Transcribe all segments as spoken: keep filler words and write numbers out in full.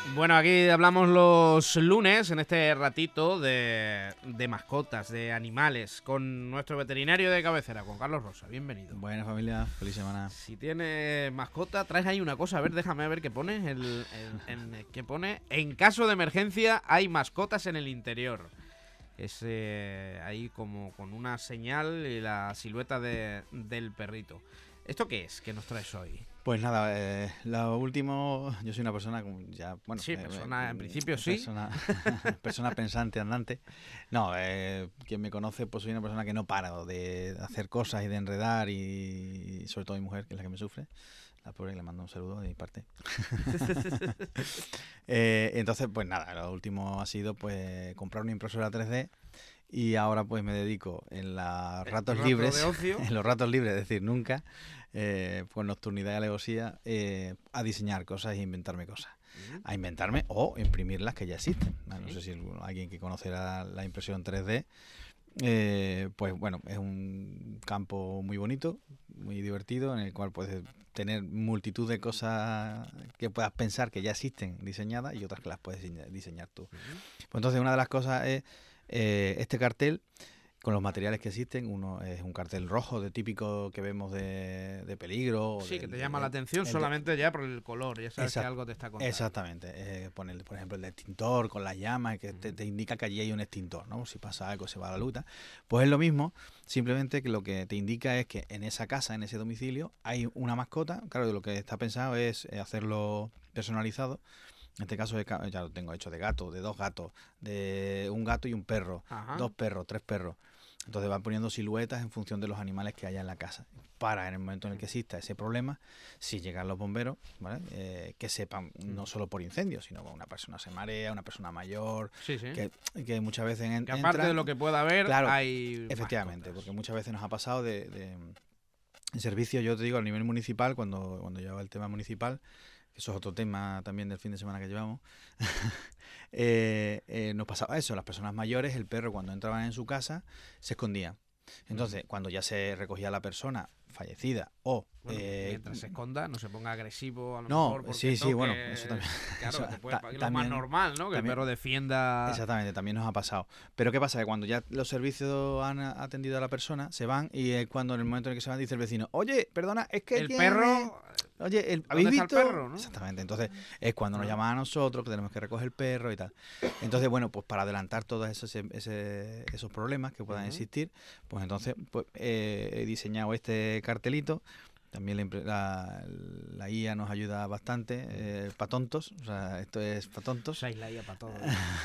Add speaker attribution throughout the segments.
Speaker 1: Bueno, aquí hablamos los lunes en este ratito de, de mascotas, de animales, con nuestro veterinario de cabecera, con Carlos Rosa. Bienvenido.
Speaker 2: Buena familia, feliz semana.
Speaker 1: Si tienes mascota, traes ahí una cosa. A ver, déjame ver qué pone. El, el, el, ¿qué pone? En caso de emergencia hay mascotas en el interior. Es eh, ahí como con una señal y la silueta de, del perrito. ¿Esto qué es que nos traes hoy?
Speaker 2: Pues nada, eh, lo último, yo soy una persona ya, bueno,
Speaker 1: sí, persona, eh, en principio
Speaker 2: eh,
Speaker 1: sí,
Speaker 2: persona, persona pensante, andante. No, eh, quien me conoce, pues soy una persona que no para de hacer cosas y de enredar y, y sobre todo mi mujer, que es la que me sufre. La pobre, le mando un saludo de mi parte. eh, entonces, pues nada, lo último ha sido pues comprar una impresora tres D. Y ahora pues me dedico en los ratos
Speaker 1: rato
Speaker 2: libres,
Speaker 1: de ocio.
Speaker 2: en los ratos libres, es decir, nunca, eh, con nocturnidad y alevosía, eh, a diseñar cosas e inventarme cosas. Uh-huh. A inventarme o imprimir las que ya existen. No, no sé si alguien que conocerá la impresión tres D, eh, pues bueno, es un campo muy bonito, muy divertido, en el cual puedes tener multitud de cosas que puedas pensar que ya existen diseñadas y otras que las puedes diseñar tú. Uh-huh. Pues entonces una de las cosas es Eh, este cartel con los materiales que existen. Uno es un cartel rojo de típico que vemos de, de peligro.
Speaker 1: Sí,
Speaker 2: del,
Speaker 1: que te llama
Speaker 2: de,
Speaker 1: la atención
Speaker 2: el,
Speaker 1: solamente ya por el color, ya sabes
Speaker 2: exact,
Speaker 1: que algo te está contando.
Speaker 2: Exactamente. Eh, poner, por ejemplo, el extintor con las llamas, que te, te indica que allí hay un extintor, ¿no? Si pasa algo, se va la luz. Pues es lo mismo, simplemente que lo que te indica es que en esa casa, en ese domicilio, hay una mascota. Claro, lo que está pensado es hacerlo personalizado. En este caso ya lo tengo hecho de gato, de dos gatos, de un gato y un perro, Ajá. dos perros, tres perros. Entonces van poniendo siluetas en función de los animales que haya en la casa. Para en el momento en el que exista ese problema, si llegan los bomberos, ¿vale? eh, que sepan, no solo por incendios, sino que una persona se marea, una persona mayor,
Speaker 1: sí, sí.
Speaker 2: Que, que muchas veces en,
Speaker 1: que aparte entran, de lo que pueda haber,
Speaker 2: claro,
Speaker 1: hay
Speaker 2: efectivamente,
Speaker 1: mascotas.
Speaker 2: Porque muchas veces nos ha pasado de, de en servicio, yo te digo, a nivel municipal, cuando, cuando llevaba el tema municipal, eso es otro tema también del fin de semana que llevamos, eh, eh, nos pasaba eso, las personas mayores, el perro cuando entraban en su casa se escondía. Entonces, mm. cuando ya se recogía la persona fallecida o...
Speaker 1: Bueno,
Speaker 2: eh,
Speaker 1: mientras se esconda, no se ponga agresivo a lo
Speaker 2: no,
Speaker 1: mejor. Porque
Speaker 2: sí, sí,
Speaker 1: toque,
Speaker 2: bueno, eso también...
Speaker 1: Claro,
Speaker 2: eso,
Speaker 1: te puede,
Speaker 2: ta,
Speaker 1: lo
Speaker 2: también,
Speaker 1: más normal, ¿no? Que
Speaker 2: también,
Speaker 1: el perro defienda...
Speaker 2: Exactamente, también nos ha pasado. Pero ¿qué pasa? Que cuando ya los servicios han atendido a la persona, se van y es cuando en el momento en el que se van dice el vecino, oye, perdona, es que
Speaker 1: el
Speaker 2: tiene...
Speaker 1: perro...
Speaker 2: Oye, el, ¿habéis visto?
Speaker 1: El perro, ¿no?
Speaker 2: Exactamente, entonces es cuando nos llaman a nosotros, que tenemos que recoger el perro y tal. Entonces, bueno, pues para adelantar todos esos, ese, esos problemas que puedan uh-huh. existir, pues entonces pues, eh, he diseñado este cartelito. También la, la, la I A nos ayuda bastante, eh, para tontos, o sea, esto es para tontos.
Speaker 1: Sois la I A para todos.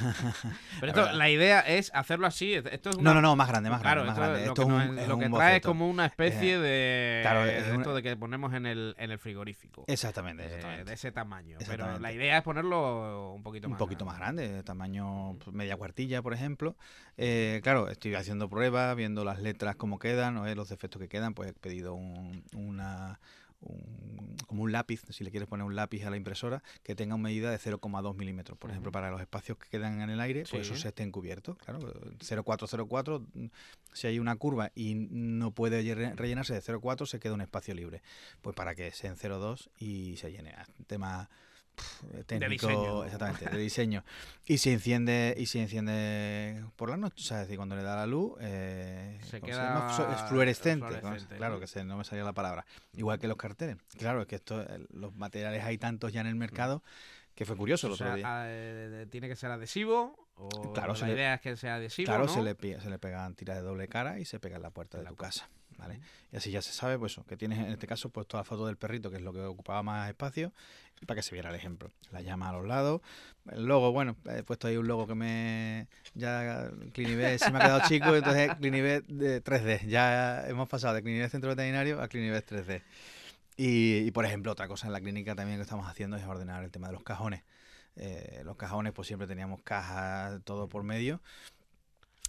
Speaker 1: Pero esto, la, la idea es hacerlo así, esto es una...
Speaker 2: No, no, no, más grande, más
Speaker 1: claro,
Speaker 2: grande,
Speaker 1: esto,
Speaker 2: más grande.
Speaker 1: Lo
Speaker 2: esto
Speaker 1: que,
Speaker 2: es
Speaker 1: un,
Speaker 2: un,
Speaker 1: es
Speaker 2: lo
Speaker 1: que
Speaker 2: un
Speaker 1: trae es
Speaker 2: boceto.
Speaker 1: como una especie
Speaker 2: eh,
Speaker 1: de...
Speaker 2: Claro, es
Speaker 1: esto
Speaker 2: una...
Speaker 1: de que ponemos en el, en el frigorífico.
Speaker 2: Exactamente, exactamente.
Speaker 1: Eh, de ese tamaño.
Speaker 2: Exactamente.
Speaker 1: Pero la idea es ponerlo un poquito
Speaker 2: un
Speaker 1: más
Speaker 2: poquito
Speaker 1: grande.
Speaker 2: más grande, tamaño pues, media cuartilla, por ejemplo. Eh, claro, estoy haciendo pruebas, viendo las letras cómo quedan, ¿no? los defectos que quedan, pues he pedido un, una... Un, como un lápiz, si le quieres poner un lápiz a la impresora, que tenga una medida de cero coma dos milímetros, por uh-huh. ejemplo, para los espacios que quedan en el aire, sí. pues eso se estén cubiertos. Claro, cero coma cuatro cero cuatro, si hay una curva y no puede rellenarse de cero coma cuatro, se queda un espacio libre. Pues para que sea en cero coma dos y se llene. Tema técnico,
Speaker 1: de diseño.
Speaker 2: Exactamente, de diseño. Y se enciende y se enciende por la noche, o sea, es decir, cuando le da la luz, eh,
Speaker 1: se queda
Speaker 2: se es fluorescente,
Speaker 1: fluorescente,
Speaker 2: claro,
Speaker 1: ¿no?
Speaker 2: que se, no me salía la palabra. Igual que los carteles. Claro, es que esto, los materiales hay tantos ya en el mercado que fue curioso el
Speaker 1: o
Speaker 2: otro
Speaker 1: sea,
Speaker 2: día.
Speaker 1: A, ¿tiene que ser adhesivo? O
Speaker 2: claro,
Speaker 1: la
Speaker 2: le,
Speaker 1: idea es que sea adhesivo,
Speaker 2: Claro,
Speaker 1: ¿no?
Speaker 2: se le, se le pegan tiras de doble cara y se pega en la puerta en de la tu puerta. casa. ¿Vale? Y así ya se sabe, pues que tienes en este caso pues toda la foto del perrito, que es lo que ocupaba más espacio, y para que se viera el ejemplo. La llama a los lados, el logo, bueno, he puesto ahí un logo que me ya Clinivet se me ha quedado chico, entonces Clinivet de tres D, ya hemos pasado de Clinivet Centro Veterinario a Clinivet tres D. Y, y por ejemplo, otra cosa en la clínica también que estamos haciendo es ordenar el tema de los cajones. Eh, los cajones, pues siempre teníamos cajas todo por medio.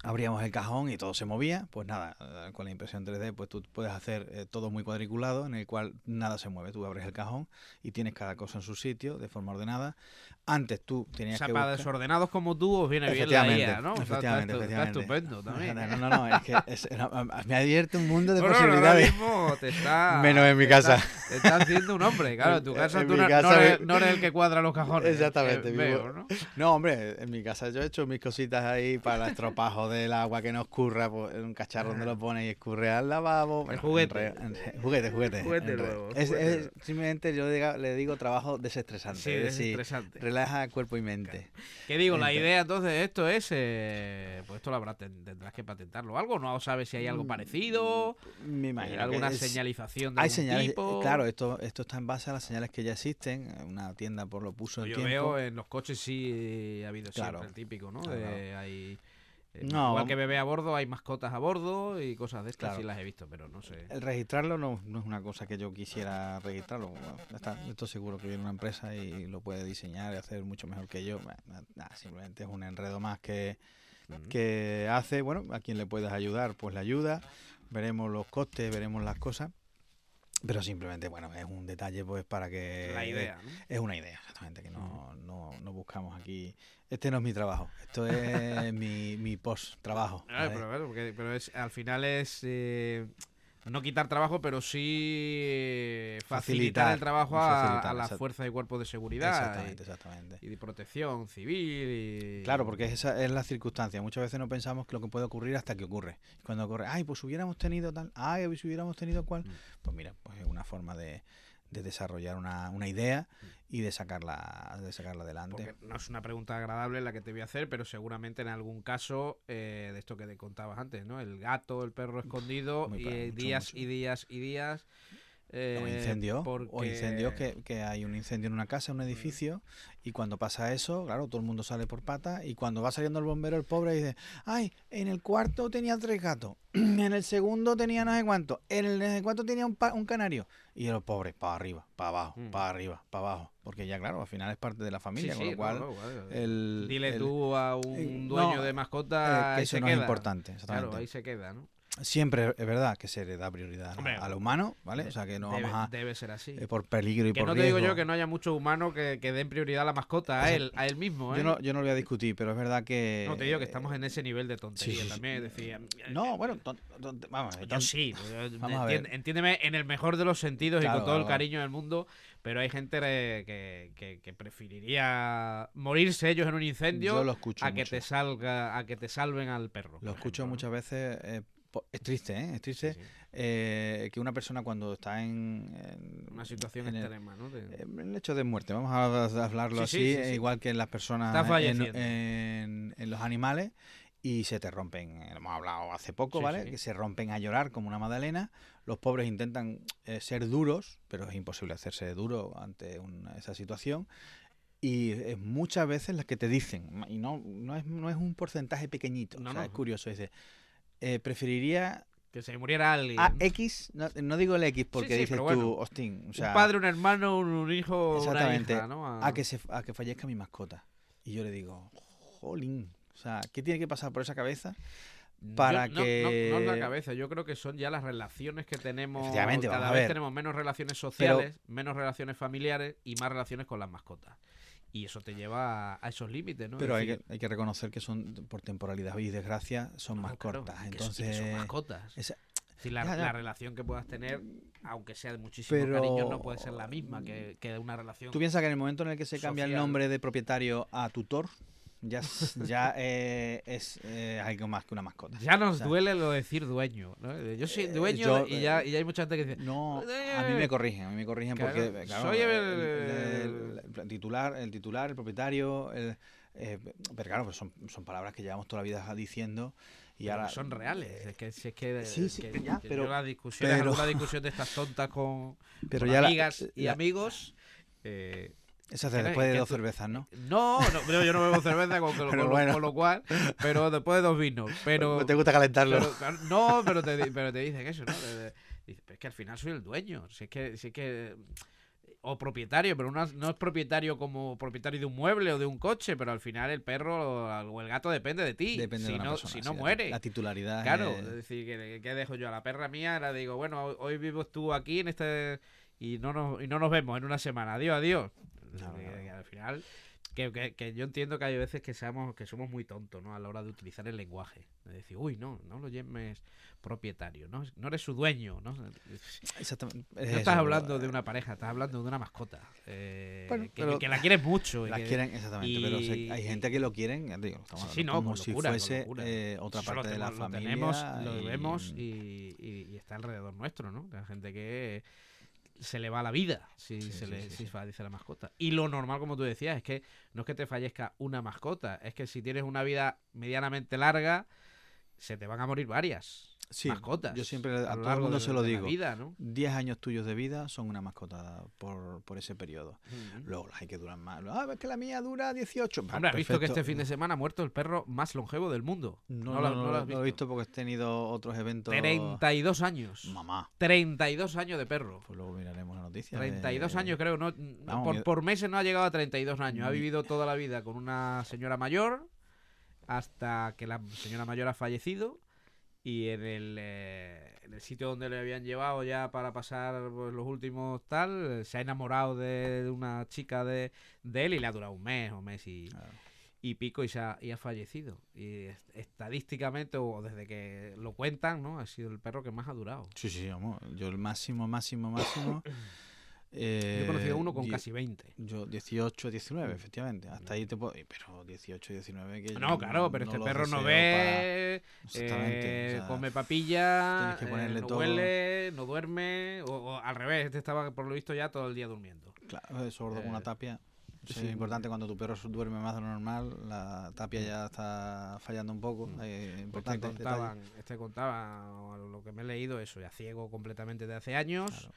Speaker 2: abríamos el cajón y todo se movía. Pues nada, eh, con la impresión tres D pues tú puedes hacer eh, todo muy cuadriculado en el cual nada se mueve. Tú abres el cajón y tienes cada cosa en su sitio de forma ordenada. Antes tú
Speaker 1: O
Speaker 2: tenías
Speaker 1: sea,
Speaker 2: que
Speaker 1: para
Speaker 2: buscar...
Speaker 1: desordenados como tú os viene bien la
Speaker 2: Efectivamente,
Speaker 1: I A, ¿no? Está-
Speaker 2: efectivamente,
Speaker 1: está, está
Speaker 2: efectivamente.
Speaker 1: estupendo también.
Speaker 2: No, no, no, es que es- no, me advierte un mundo de
Speaker 1: Bueno, ahora
Speaker 2: posibilidades.
Speaker 1: mismo te está...
Speaker 2: Menos en mi
Speaker 1: te está-
Speaker 2: casa.
Speaker 1: Te está haciendo un hombre, claro. En tu
Speaker 2: En-
Speaker 1: casa
Speaker 2: en
Speaker 1: tú
Speaker 2: mi
Speaker 1: no,
Speaker 2: casa
Speaker 1: no eres,
Speaker 2: me-
Speaker 1: no eres el que cuadra los cajones.
Speaker 2: Exactamente,
Speaker 1: eh,
Speaker 2: vivo-
Speaker 1: veo, ¿no?
Speaker 2: No, hombre, en mi casa yo he hecho mis cositas ahí para el estropajo del agua que no escurra, pues, en un cacharro donde lo pones y escurre al lavabo.
Speaker 1: El juguete.
Speaker 2: enre- enre- juguete, juguete.
Speaker 1: Juguete
Speaker 2: enre-
Speaker 1: nuevo,
Speaker 2: Es,
Speaker 1: juguete
Speaker 2: es
Speaker 1: nuevo.
Speaker 2: simplemente yo le diga- le digo trabajo desestresante.
Speaker 1: Sí,
Speaker 2: es decir,
Speaker 1: desestresante.
Speaker 2: relaja cuerpo y mente.
Speaker 1: ¿Qué digo? La
Speaker 2: Ente-
Speaker 1: idea entonces de esto es, eh, pues esto lo habrá, ten- tendrás que patentarlo. ¿Algo? ¿No sabes si hay algo parecido?
Speaker 2: Me
Speaker 1: Eh,
Speaker 2: imagino
Speaker 1: ¿Alguna
Speaker 2: que es-
Speaker 1: señalización de
Speaker 2: hay
Speaker 1: algún
Speaker 2: señales,
Speaker 1: tipo?
Speaker 2: claro, esto, esto está en base a las señales que ya existen. Una tienda por lo puso en
Speaker 1: Yo
Speaker 2: tiempo.
Speaker 1: veo en los coches sí ha habido
Speaker 2: Claro.
Speaker 1: siempre el típico, ¿no?
Speaker 2: Claro,
Speaker 1: De- hay, eh,
Speaker 2: No,
Speaker 1: igual
Speaker 2: vamos-
Speaker 1: que bebé a bordo, hay mascotas a bordo y cosas de estas
Speaker 2: Claro.
Speaker 1: sí las he visto, pero no sé.
Speaker 2: El registrarlo no, no es una cosa que yo quisiera registrarlo. Bueno, ya está, esto seguro que viene una empresa y lo puede diseñar y hacer mucho mejor que yo. Bueno, nada, nada, simplemente es un enredo más que,
Speaker 1: Ujú.
Speaker 2: que hace. Bueno, a quien le puedas ayudar, pues le ayuda. Veremos los costes, veremos las cosas. Pero simplemente, bueno, es un detalle pues para que...
Speaker 1: La idea, ¿no?
Speaker 2: Es una idea, exactamente, que no, no, no buscamos aquí... Este no es mi trabajo, esto es mi, mi post-trabajo.
Speaker 1: Ah, pero, claro, porque- pero es, al final es eh, no quitar trabajo, pero sí eh, facilitar,
Speaker 2: Facilitar,
Speaker 1: el trabajo a,
Speaker 2: facilitar,
Speaker 1: a las
Speaker 2: exacto.
Speaker 1: fuerzas y cuerpos de seguridad
Speaker 2: Exactamente, exactamente.
Speaker 1: y, y de protección civil. Y,
Speaker 2: Claro, porque esa es la circunstancia. Muchas veces no pensamos que lo que puede ocurrir hasta que ocurre. Cuando ocurre, ay, pues hubiéramos tenido tal, ay, pues hubiéramos tenido cual.
Speaker 1: Mm.
Speaker 2: Pues mira, pues es una forma de, de desarrollar una, una idea y de sacarla, de sacarla adelante.
Speaker 1: Porque no es una pregunta agradable la que te voy a hacer, pero seguramente en algún caso eh, de esto que te contabas antes, ¿no? El gato, el perro escondido,
Speaker 2: Muy
Speaker 1: y
Speaker 2: claro,
Speaker 1: eh,
Speaker 2: mucho,
Speaker 1: días
Speaker 2: mucho.
Speaker 1: y días y días. eh,
Speaker 2: O incendios, o
Speaker 1: porque-
Speaker 2: incendios que, que hay un incendio en una casa, en un edificio, y cuando pasa eso, claro, todo el mundo sale por patas, y cuando va saliendo el bombero, el pobre dice, ay, en el cuarto tenía tres gatos, en el segundo tenía no sé cuánto, en el no sé cuánto tenía un, pa- un canario, y los pobres, para arriba, para abajo,
Speaker 1: Mm.
Speaker 2: para arriba, para abajo, porque ya, claro, al final es parte de la
Speaker 1: Sí,
Speaker 2: familia,
Speaker 1: sí,
Speaker 2: con lo
Speaker 1: no,
Speaker 2: cual,
Speaker 1: no, vale.
Speaker 2: el...
Speaker 1: Dile
Speaker 2: el-
Speaker 1: tú a
Speaker 2: eh,
Speaker 1: un
Speaker 2: no,
Speaker 1: dueño de
Speaker 2: eh,
Speaker 1: mascota
Speaker 2: que
Speaker 1: ahí
Speaker 2: eso
Speaker 1: se
Speaker 2: no
Speaker 1: queda.
Speaker 2: es importante, exactamente.
Speaker 1: Claro, ahí se queda, ¿no?
Speaker 2: Siempre es verdad que se le da prioridad a-
Speaker 1: Hombre,
Speaker 2: a lo humano, ¿vale? O sea, que no
Speaker 1: debe,
Speaker 2: vamos a...
Speaker 1: debe ser así.
Speaker 2: eh, por peligro y
Speaker 1: Que
Speaker 2: por
Speaker 1: no te digo
Speaker 2: riesgo.
Speaker 1: yo que no haya muchos humanos que, que den prioridad a la mascota, a él, a él mismo, ¿eh?
Speaker 2: Yo no, yo no lo voy a discutir, pero es verdad que...
Speaker 1: No, te digo que estamos en ese nivel de tontería
Speaker 2: sí, sí,
Speaker 1: también.
Speaker 2: sí.
Speaker 1: Es decir,
Speaker 2: No, bueno, ton- ton- vamos,
Speaker 1: yo
Speaker 2: ton-
Speaker 1: sí. yo-
Speaker 2: Vamos a
Speaker 1: entien-
Speaker 2: ver.
Speaker 1: entiéndeme en el mejor de los sentidos y
Speaker 2: Claro,
Speaker 1: con todo el
Speaker 2: claro, claro.
Speaker 1: cariño del mundo, pero hay gente eh, que, que- que preferiría morirse ellos en un incendio
Speaker 2: Yo lo escucho
Speaker 1: a que
Speaker 2: mucho.
Speaker 1: te salga, a que te salven al perro.
Speaker 2: Lo
Speaker 1: por
Speaker 2: escucho
Speaker 1: ejemplo, ¿no?
Speaker 2: muchas veces. eh, po- es triste, ¿eh? Es triste
Speaker 1: Sí, sí.
Speaker 2: eh, que una persona cuando está en... en-
Speaker 1: Una situación
Speaker 2: en el-
Speaker 1: extrema, ¿no? De-
Speaker 2: en el hecho de muerte, vamos a hablarlo
Speaker 1: Sí,
Speaker 2: así,
Speaker 1: sí, sí,
Speaker 2: eh,
Speaker 1: sí.
Speaker 2: igual que en las personas,
Speaker 1: Está
Speaker 2: en,
Speaker 1: falleciendo.
Speaker 2: en- en los animales, y se te rompen, eh, lo hemos hablado hace poco,
Speaker 1: Sí,
Speaker 2: ¿vale?
Speaker 1: sí.
Speaker 2: Que se rompen a llorar como una magdalena, los pobres intentan eh, ser duros, pero es imposible hacerse duro ante una- esa situación, y es muchas veces las que te dicen, y no, no, es, no es un porcentaje pequeñito,
Speaker 1: No,
Speaker 2: o sea,
Speaker 1: no.
Speaker 2: es curioso, dice, eh, preferiría
Speaker 1: Que se muriera alguien.
Speaker 2: a X, no, no digo el X porque
Speaker 1: sí,
Speaker 2: dices
Speaker 1: pero
Speaker 2: tú,
Speaker 1: bueno,
Speaker 2: hostín, o sea,
Speaker 1: un padre, un hermano, un, un hijo,
Speaker 2: exactamente,
Speaker 1: una hija, ¿no?
Speaker 2: a que se a que fallezca mi mascota. Y yo le digo, jolín, o sea, ¿qué tiene que pasar por esa cabeza para
Speaker 1: Yo- no,
Speaker 2: que
Speaker 1: no, no es la cabeza, yo creo que son ya las relaciones que tenemos.
Speaker 2: Efectivamente,
Speaker 1: Cada
Speaker 2: vamos a
Speaker 1: vez
Speaker 2: ver.
Speaker 1: tenemos menos relaciones sociales, menos relaciones familiares y más relaciones con las mascotas. Y eso te lleva a, a esos límites, ¿no?
Speaker 2: pero
Speaker 1: Es
Speaker 2: hay
Speaker 1: decir,
Speaker 2: que, hay que reconocer que son por temporalidad y desgracia son
Speaker 1: no,
Speaker 2: más
Speaker 1: claro,
Speaker 2: cortas.
Speaker 1: que-
Speaker 2: Entonces,
Speaker 1: y que son mascotas.
Speaker 2: esa-
Speaker 1: Es decir, la,
Speaker 2: ya, ya.
Speaker 1: la relación que puedas tener, aunque sea de muchísimo
Speaker 2: Pero-
Speaker 1: cariño, no puede ser la misma que, que una relación.
Speaker 2: ¿tú piensas que en el momento en el que se cambia el
Speaker 1: social.
Speaker 2: nombre de propietario a tutor, ya, es- ya eh, es eh, algo más que una mascota?
Speaker 1: Ya nos
Speaker 2: O sea,
Speaker 1: duele lo de decir dueño, ¿no? Yo soy
Speaker 2: Eh,
Speaker 1: dueño
Speaker 2: yo,
Speaker 1: y, ya, y ya hay mucha gente que dice,
Speaker 2: No, a mí me corrigen, a mí me corrigen
Speaker 1: Claro,
Speaker 2: porque claro,
Speaker 1: soy el-
Speaker 2: el, el- el titular, el titular, el propietario, el, eh, pero claro, pues son, son palabras que llevamos toda la vida diciendo y
Speaker 1: pero
Speaker 2: ahora
Speaker 1: que son reales. Es que, si es que,
Speaker 2: Sí, sí,
Speaker 1: que-
Speaker 2: ya,
Speaker 1: que
Speaker 2: pero-
Speaker 1: yo las discusiones,
Speaker 2: pero-
Speaker 1: alguna discusión de estas tontas con,
Speaker 2: pero
Speaker 1: con
Speaker 2: ya la-
Speaker 1: amigas y
Speaker 2: la-
Speaker 1: amigos. eh,
Speaker 2: Eso hace
Speaker 1: que-
Speaker 2: después de
Speaker 1: que
Speaker 2: dos
Speaker 1: tú-
Speaker 2: cervezas, ¿no?
Speaker 1: no, no, pero yo no bebo cerveza con, con-
Speaker 2: Pero
Speaker 1: con-
Speaker 2: bueno.
Speaker 1: con lo cual, pero después de dos vinos. Pero,
Speaker 2: ¿Te gusta calentarlo?
Speaker 1: pero, claro, no, pero te, di- pero te dicen eso, ¿no? De- de- dice, pero es que al final soy el dueño. Si es que, si es que o propietario, pero una, no es propietario como propietario de un mueble o de un coche, pero al final el perro o el gato depende de ti.
Speaker 2: Depende
Speaker 1: si
Speaker 2: de una
Speaker 1: no,
Speaker 2: persona,
Speaker 1: si
Speaker 2: sí,
Speaker 1: no
Speaker 2: la-
Speaker 1: muere.
Speaker 2: La titularidad
Speaker 1: Claro,
Speaker 2: es-
Speaker 1: es decir, que, que dejo yo a la perra mía, la digo, bueno, hoy, hoy vives tú aquí en este y no nos y no nos vemos en una semana. Adiós, adiós.
Speaker 2: Claro,
Speaker 1: Que-
Speaker 2: claro.
Speaker 1: que al final que, que, que yo entiendo que hay veces que seamos que somos muy tontos, ¿no? A la hora de utilizar el lenguaje. De decir, uy, no, no lo llames propietario, ¿no? No eres su dueño, ¿no? No
Speaker 2: Exactamente. es
Speaker 1: estás
Speaker 2: eso,
Speaker 1: hablando
Speaker 2: pero,
Speaker 1: de una pareja, estás hablando de una mascota. eh,
Speaker 2: Bueno,
Speaker 1: que,
Speaker 2: pero
Speaker 1: que la quieres mucho. y
Speaker 2: las
Speaker 1: que-
Speaker 2: quieren, exactamente, pero o sea,
Speaker 1: y-
Speaker 2: hay gente que lo quieren, ya te digo, estamos
Speaker 1: Sí, sí,
Speaker 2: hablando
Speaker 1: no,
Speaker 2: como
Speaker 1: con
Speaker 2: si
Speaker 1: locura, con
Speaker 2: fuese
Speaker 1: locura.
Speaker 2: eh, otra
Speaker 1: Eso lo
Speaker 2: parte de la
Speaker 1: tenemos- lo
Speaker 2: familia.
Speaker 1: tenemos, lo
Speaker 2: y-
Speaker 1: vemos y, y- y está alrededor nuestro, ¿no? La gente que se le va la vida si
Speaker 2: Sí,
Speaker 1: se
Speaker 2: sí,
Speaker 1: le
Speaker 2: sí,
Speaker 1: si
Speaker 2: sí.
Speaker 1: fallece la mascota. Y lo normal, como tú decías, es que no es que te fallezca una mascota, es que si tienes una vida medianamente larga, se te van a morir varias
Speaker 2: Sí,
Speaker 1: mascotas.
Speaker 2: yo siempre a
Speaker 1: lo
Speaker 2: todo el
Speaker 1: largo
Speaker 2: mundo
Speaker 1: de-
Speaker 2: se lo
Speaker 1: de la
Speaker 2: digo.
Speaker 1: vida, ¿no?
Speaker 2: diez años tuyos de vida son una mascota por, por ese periodo.
Speaker 1: Ujú.
Speaker 2: Luego las hay que durar más. Ah, es que la mía dura dieciocho. Vale,
Speaker 1: Hombre, has visto que
Speaker 2: perfecto.
Speaker 1: este fin de semana ha muerto el perro más longevo del mundo.
Speaker 2: No,
Speaker 1: lo-
Speaker 2: no, no,
Speaker 1: lo has
Speaker 2: no lo he visto porque he tenido otros eventos.
Speaker 1: treinta y dos años.
Speaker 2: Mamá.
Speaker 1: treinta y dos años de perro.
Speaker 2: Pues luego miraremos la noticia.
Speaker 1: treinta y dos
Speaker 2: de-
Speaker 1: años creo, no,
Speaker 2: Vamos,
Speaker 1: por,
Speaker 2: mi-
Speaker 1: por meses no ha llegado a treinta y dos años. Ha
Speaker 2: Mi-
Speaker 1: vivido toda la vida con una señora mayor hasta que la señora mayor ha fallecido y en el, eh, en el sitio donde le habían llevado ya para pasar pues, los últimos tal, eh, se ha enamorado de una chica de, de él y le ha durado un mes o mes y,
Speaker 2: Claro.
Speaker 1: y pico y, se ha, y ha fallecido. Y est- estadísticamente o desde que lo cuentan, ¿no? Ha sido el perro que más ha durado.
Speaker 2: Sí, sí, vamos. Yo el máximo, máximo, máximo. eh,
Speaker 1: Yo he conocido uno con
Speaker 2: die-
Speaker 1: casi veinte.
Speaker 2: Yo dieciocho, diecinueve, efectivamente. Hasta ahí te puedo. Pero dieciocho, diecinueve que
Speaker 1: No,
Speaker 2: yo
Speaker 1: claro, pero este
Speaker 2: los
Speaker 1: perro no
Speaker 2: deseo
Speaker 1: ve,
Speaker 2: pa- Exactamente.
Speaker 1: eh,
Speaker 2: o sea,
Speaker 1: come papilla,
Speaker 2: tienes que ponerle
Speaker 1: eh, no
Speaker 2: todo.
Speaker 1: huele, no duerme, o, o al revés, este estaba por lo visto ya todo el día durmiendo.
Speaker 2: Claro, es sordo con una
Speaker 1: Eh,
Speaker 2: tapia. Eso
Speaker 1: sí.
Speaker 2: es importante cuando tu perro duerme más de lo normal, la tapia ya está fallando un poco.
Speaker 1: Mm.
Speaker 2: eh,
Speaker 1: Pues
Speaker 2: importante.
Speaker 1: este
Speaker 2: detalle.
Speaker 1: contaban, este contaba, lo que me he leído, eso, ya ciego completamente de hace años
Speaker 2: Claro.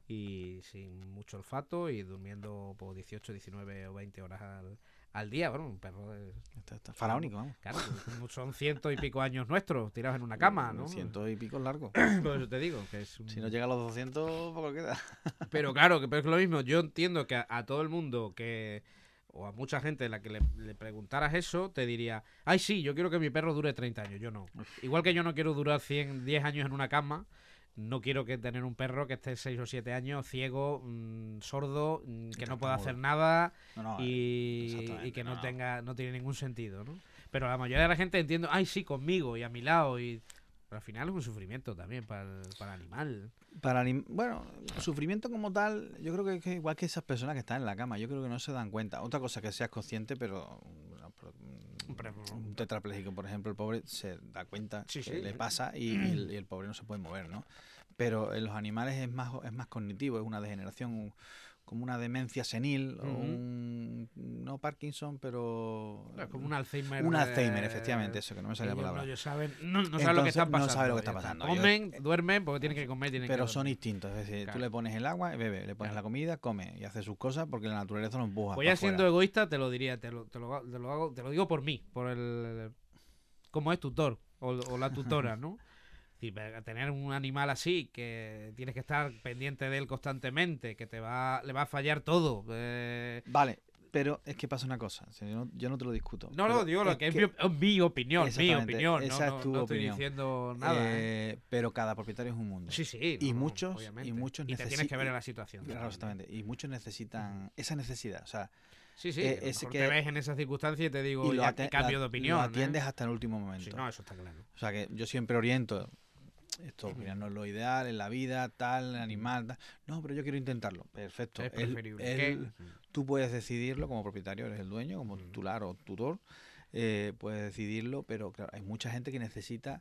Speaker 1: y sin mucho olfato y durmiendo por dieciocho, diecinueve o veinte horas al, al día. Bueno, un perro de,
Speaker 2: Está, está faraónico, vamos.
Speaker 1: claro, como son ciento y pico años nuestros tirados en una cama, ¿no?
Speaker 2: Ciento y pico largo.
Speaker 1: Por eso te digo, que es un...
Speaker 2: Si no llega a los doscientos, poco queda.
Speaker 1: Pero claro, que pero es lo mismo. Yo entiendo que a, a todo el mundo que o a mucha gente a la que le, le preguntaras eso, te diría, ay sí, yo quiero que mi perro dure treinta años. Yo no. Igual que yo no quiero durar cien, diez años en una cama, no quiero que tener un perro que esté seis o siete años ciego, mm, sordo, mm, que no pueda hacer nada
Speaker 2: No, no,
Speaker 1: y,
Speaker 2: exactamente,
Speaker 1: y que no,
Speaker 2: no.
Speaker 1: tenga no tiene ningún sentido, ¿no? Pero la mayoría de la gente entiendo, ay sí, conmigo y a mi lado y pero al final es un sufrimiento también para el, para el animal.
Speaker 2: Para anim- bueno, sufrimiento como tal, yo creo que, que igual que esas personas que están en la cama, yo creo que no se dan cuenta. Otra cosa que seas consciente, pero, bueno, pero, mm,
Speaker 1: Hombre,
Speaker 2: un tetrapléjico, por ejemplo, el pobre se da cuenta
Speaker 1: Sí,
Speaker 2: que
Speaker 1: sí.
Speaker 2: le pasa y, y el, y el pobre no se puede mover, ¿no? Pero en los animales es más es más cognitivo, es una degeneración, un- como una demencia senil o
Speaker 1: Ujú.
Speaker 2: un no Parkinson, pero
Speaker 1: Es como un Alzheimer.
Speaker 2: un
Speaker 1: eh,
Speaker 2: Alzheimer, efectivamente, eso que no me sale la
Speaker 1: ellos
Speaker 2: palabra.
Speaker 1: No, ellos saben, no, no saben lo que
Speaker 2: Entonces,
Speaker 1: está
Speaker 2: no
Speaker 1: pasando.
Speaker 2: sabe lo que está
Speaker 1: ya está.
Speaker 2: pasando. Yo-
Speaker 1: Comen, duermen, porque tienen que comer, tienen
Speaker 2: Pero
Speaker 1: que
Speaker 2: son
Speaker 1: dormir.
Speaker 2: instintos, es decir,
Speaker 1: Claro.
Speaker 2: tú le pones el agua y bebe, le pones
Speaker 1: Claro.
Speaker 2: la comida, come y hace sus cosas porque la naturaleza lo empuja.
Speaker 1: Pues
Speaker 2: para
Speaker 1: ya siendo
Speaker 2: afuera.
Speaker 1: egoísta, te lo diría, te lo, te lo, te lo hago, te lo digo por mí, por el. Como es tutor o, o la tutora, ¿no? Es decir, para tener un animal así, que tienes que estar pendiente de él constantemente, que te va, le va a fallar todo. eh,
Speaker 2: Vale, pero es que pasa una cosa, o sea, yo, no, yo no te lo discuto.
Speaker 1: No,
Speaker 2: pero
Speaker 1: no, digo lo que es mi, op- mi opinión, mi
Speaker 2: Exactamente,
Speaker 1: opinión. No,
Speaker 2: esa es
Speaker 1: no,
Speaker 2: tu
Speaker 1: no estoy
Speaker 2: opinión.
Speaker 1: diciendo nada. ¿eh?
Speaker 2: eh, Pero cada propietario es un mundo.
Speaker 1: Sí, sí.
Speaker 2: y
Speaker 1: no, no,
Speaker 2: muchos-
Speaker 1: obviamente.
Speaker 2: y muchos
Speaker 1: te tienes
Speaker 2: necesi-
Speaker 1: que ver en la situación.
Speaker 2: Claro,
Speaker 1: también.
Speaker 2: exactamente. Y muchos necesitan esa necesidad, o sea,
Speaker 1: Sí, sí.
Speaker 2: Eh,
Speaker 1: a lo
Speaker 2: ese
Speaker 1: mejor
Speaker 2: que-
Speaker 1: te ves en esa circunstancia y te digo,
Speaker 2: y lo,
Speaker 1: ya
Speaker 2: aten-
Speaker 1: que cambio
Speaker 2: lo-
Speaker 1: de opinión.
Speaker 2: lo
Speaker 1: ¿eh?
Speaker 2: atiendes hasta el último momento.
Speaker 1: Sí, no, eso está claro.
Speaker 2: O sea que yo siempre oriento, esto mira, no es lo ideal en la vida, tal, animal, tal. No, pero yo quiero intentarlo. Perfecto.
Speaker 1: Es
Speaker 2: Él-
Speaker 1: preferible.
Speaker 2: él-
Speaker 1: que-
Speaker 2: Tú puedes decidirlo como propietario, eres el dueño, como
Speaker 1: Mm.
Speaker 2: titular o tutor, eh, puedes decidirlo, pero claro, hay mucha gente que necesita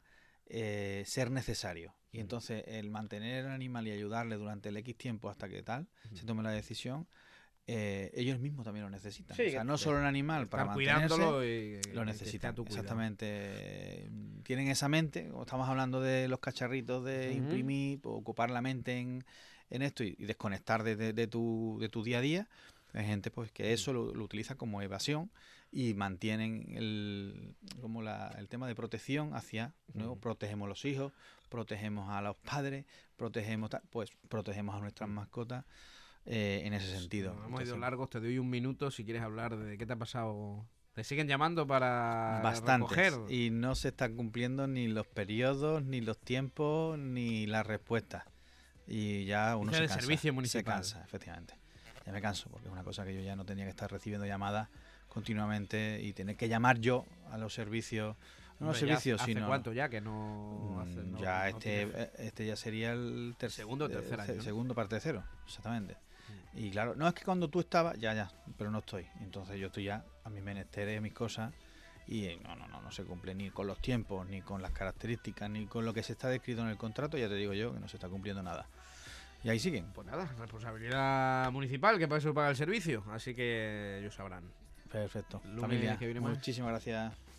Speaker 2: eh, ser necesario. Y
Speaker 1: Mm.
Speaker 2: entonces el mantener al animal y ayudarle durante el X tiempo hasta que tal,
Speaker 1: Ujú.
Speaker 2: se tome la decisión, eh, ellos mismos también lo necesitan.
Speaker 1: Sí,
Speaker 2: o sea,
Speaker 1: que-
Speaker 2: no solo el animal para
Speaker 1: Estar
Speaker 2: mantenerse,
Speaker 1: cuidándolo y que
Speaker 2: lo
Speaker 1: esté a
Speaker 2: necesitan.
Speaker 1: tu cuidado.
Speaker 2: Exactamente. Tienen esa mente, como estamos hablando de los cacharritos de
Speaker 1: Ujú.
Speaker 2: imprimir, o ocupar la mente en, en esto y, y desconectar de, de- de tu, de tu día a día. Hay gente pues que eso lo, lo utiliza como evasión y mantienen el, como la, el tema de protección hacia, ¿no?
Speaker 1: Ujú.
Speaker 2: Protegemos los hijos, protegemos a los padres, protegemos, tal, pues protegemos a nuestras mascotas. eh, en ese sentido.
Speaker 1: Nos hemos
Speaker 2: Entonces,
Speaker 1: ido largos, te doy un minuto si quieres hablar de qué te ha pasado. ¿Te siguen llamando para
Speaker 2: bastantes.
Speaker 1: recoger?
Speaker 2: Y no se están cumpliendo ni los periodos, ni los tiempos, ni las respuestas. Y ya uno
Speaker 1: Dice
Speaker 2: se
Speaker 1: del
Speaker 2: cansa.
Speaker 1: servicio
Speaker 2: Se
Speaker 1: municipal.
Speaker 2: cansa, efectivamente. Ya me canso, porque es una cosa que yo ya no tenía que estar recibiendo llamadas continuamente y tener que llamar yo a los servicios. No los
Speaker 1: Hombre, ya
Speaker 2: servicios,
Speaker 1: ¿hace
Speaker 2: sino.
Speaker 1: cuánto ya que no,
Speaker 2: Mm,
Speaker 1: hace, no
Speaker 2: ya
Speaker 1: no
Speaker 2: este,
Speaker 1: tiene-
Speaker 2: este ya sería el tercer,
Speaker 1: Segundo o tercer año, ¿no?
Speaker 2: segundo parte de cero, exactamente. Y claro, no es que cuando tú estabas, ya, ya, pero no estoy. Entonces yo estoy ya a mis menesteres, mis cosas, y eh, no, no, no, no se cumple ni con los tiempos, ni con las características, ni con lo que se está descrito en el contrato, ya te digo yo que no se está cumpliendo nada. Y ahí siguen.
Speaker 1: Pues nada, responsabilidad municipal, que para eso paga el servicio. Así que ellos sabrán.
Speaker 2: Perfecto.
Speaker 1: Lunes
Speaker 2: Familia,
Speaker 1: que viene más.
Speaker 2: muchísimas gracias.